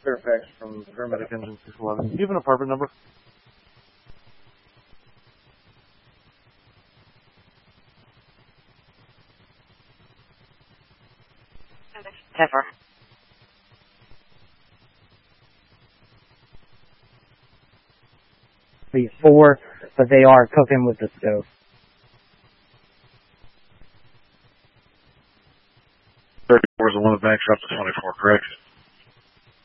Fairfax from Paramedic Engine 611. Do you have an apartment number? Heifer. These 4, but they are cooking with the stove. 34 is the limit bank up to 24, correct?